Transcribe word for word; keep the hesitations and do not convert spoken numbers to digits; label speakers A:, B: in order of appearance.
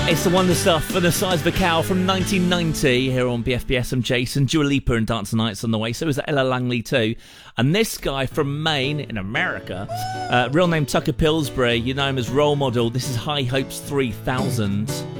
A: It's the wonder stuff for the size of a cow from nineteen ninety here on B F B S. I'm Jason. Dua Lipa and Dance the Nights on the way. So is Ella Langley too. And this guy from Maine in America, uh, real name Tucker Pillsbury. You know him as Role Model. This is High Hopes three thousand.